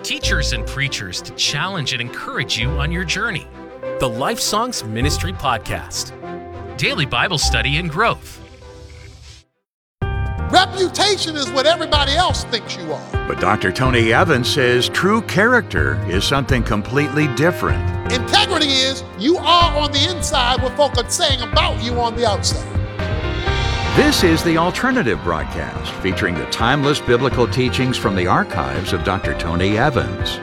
teachers and preachers to challenge and encourage you on your journey. The Life Songs Ministry Podcast. Daily Bible study and growth. Reputation is what everybody else thinks you are. But Dr. Tony Evans says true character is something completely different. Integrity is you are on the inside what folk are saying about you on the outside. This is the Alternative Broadcast, featuring the timeless biblical teachings from the archives of Dr. Tony Evans.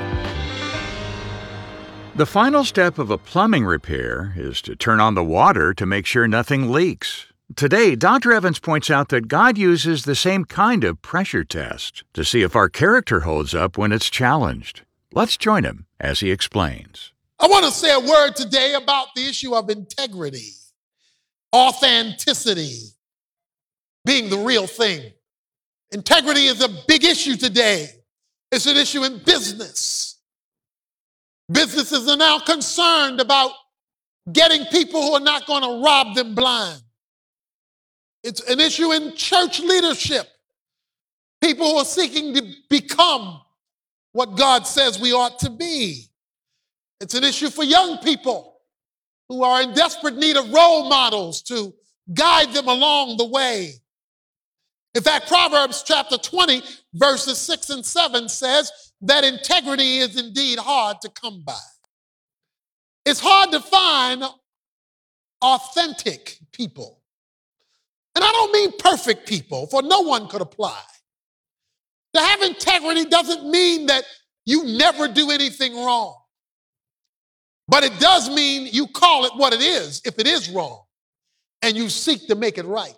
The final step of a plumbing repair is to turn on the water to make sure nothing leaks. Today, Dr. Evans points out that God uses the same kind of pressure test to see if our character holds up when it's challenged. Let's join him as he explains. I want to say a word today about the issue of integrity, authenticity, being the real thing. Integrity is a big issue today. It's an issue in business. Businesses are now concerned about getting people who are not going to rob them blind. It's an issue in church leadership. People who are seeking to become what God says we ought to be. It's an issue for young people who are in desperate need of role models to guide them along the way. In fact, Proverbs chapter 20, verses 6 and 7 says that integrity is indeed hard to come by. It's hard to find authentic people. And I don't mean perfect people, for no one could apply. To have integrity doesn't mean that you never do anything wrong. But it does mean you call it what it is if it is wrong, and you seek to make it right.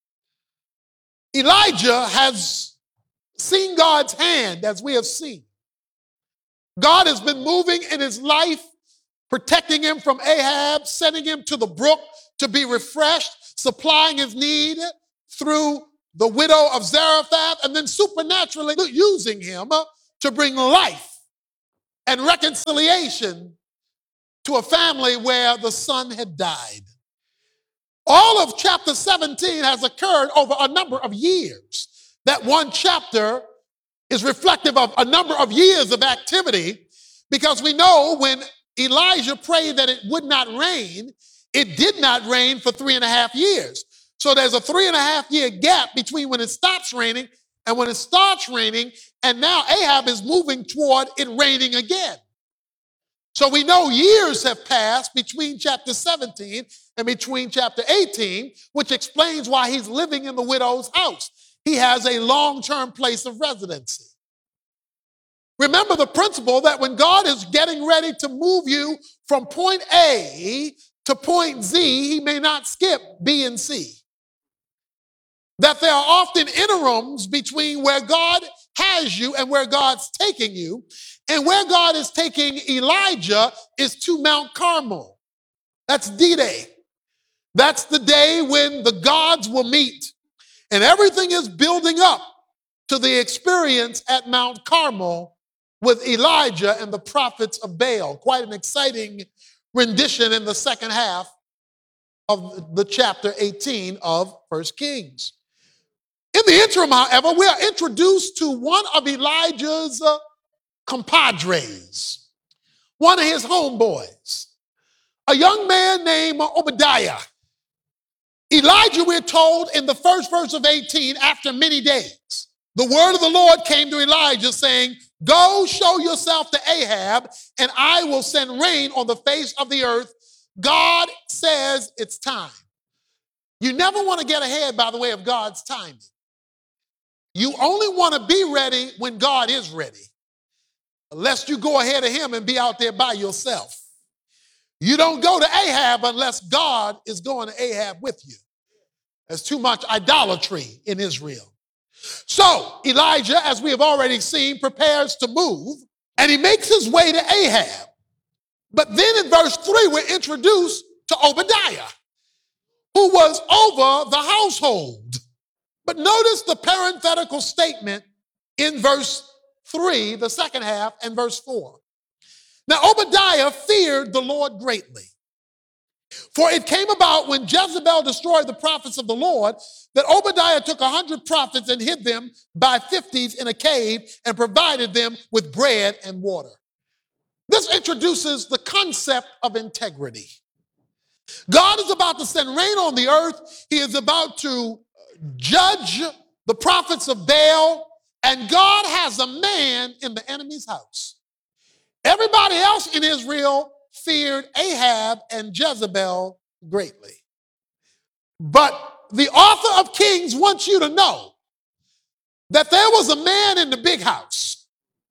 Elijah has seen God's hand, as we have seen. God has been moving in his life, protecting him from Ahab, sending him to the brook to be refreshed, supplying his need through the widow of Zarephath, and then supernaturally using him to bring life and reconciliation to a family where the son had died. All of chapter 17 has occurred over a number of years. That one chapter is reflective of a number of years of activity, because we know when Elijah prayed that it would not rain, it did not rain for 3.5 years. So there's a 3.5 year gap between when it stops raining and when it starts raining, and now Ahab is moving toward it raining again. So we know years have passed between chapter 17 and between chapter 18, which explains why he's living in the widow's house. He has a long-term place of residency. Remember the principle that when God is getting ready to move you from point A to point Z, he may not skip B and C. That there are often interims between where God has you and where God's taking you. And where God is taking Elijah is to Mount Carmel. That's D-Day. That's the day when the gods will meet. And everything is building up to the experience at Mount Carmel with Elijah and the prophets of Baal. Quite an exciting rendition in the second half of the chapter 18 of 1 Kings. In the interim, however, we are introduced to one of Elijah's compadres, one of his homeboys, a young man named Obadiah. Elijah, we're told in the first verse of 18, after many days, the word of the Lord came to Elijah saying, "Go show yourself to Ahab, and I will send rain on the face of the earth." God says it's time. You never want to get ahead by the way of God's timing. You only want to be ready when God is ready, lest you go ahead of him and be out there by yourself. You don't go to Ahab unless God is going to Ahab with you. There's too much idolatry in Israel. So Elijah, as we have already seen, prepares to move, and he makes his way to Ahab. But then in verse 3, we're introduced to Obadiah, who was over the household. But notice the parenthetical statement in verse 3, the second half, and verse 4. Now Obadiah feared the Lord greatly, For it came about when Jezebel destroyed the prophets of the Lord that Obadiah took 100 prophets and hid them by 50s in a cave and provided them with bread and water. This introduces the concept of integrity. God is about to send rain on the earth. He is about to judge the prophets of Baal, and God has a man in the enemy's house. Everybody else in Israel feared Ahab and Jezebel greatly. But the author of Kings wants you to know that there was a man in the big house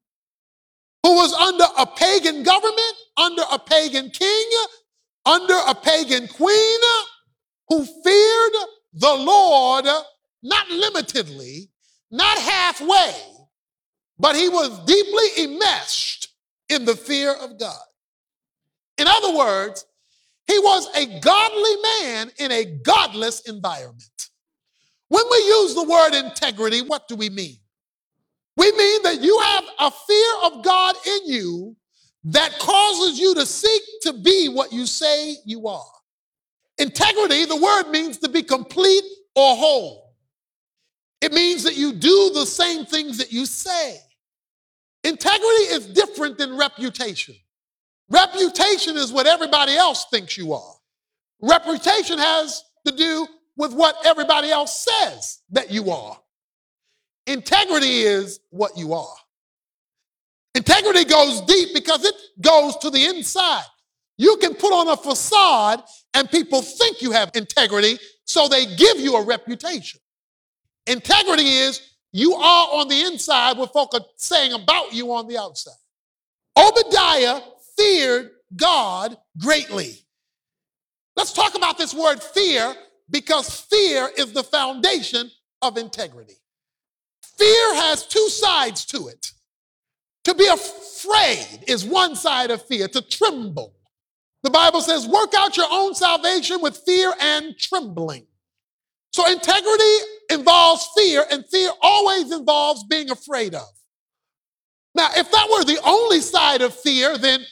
who was under a pagan government, under a pagan king, under a pagan queen, who feared the Lord, not limitedly, not halfway, but he was deeply enmeshed in the fear of God. In other words, he was a godly man in a godless environment. When we use the word integrity, what do we mean? We mean that you have a fear of God in you that causes you to seek to be what you say you are. Integrity, the word means to be complete or whole. It means that you do the same things that you say. Integrity is different than reputation. Reputation is what everybody else thinks you are. Reputation has to do with what everybody else says that you are. Integrity is what you are. Integrity goes deep because it goes to the inside. You can put on a facade and people think you have integrity, so they give you a reputation. Integrity is you are on the inside what folk are saying about you on the outside. Obadiah feared God greatly. Let's talk about this word fear, because fear is the foundation of integrity. Fear has two sides to it. To be afraid is one side of fear, to tremble. The Bible says, work out your own salvation with fear and trembling. So integrity involves fear, and fear always involves being afraid of. Now, if that were the only side of fear, then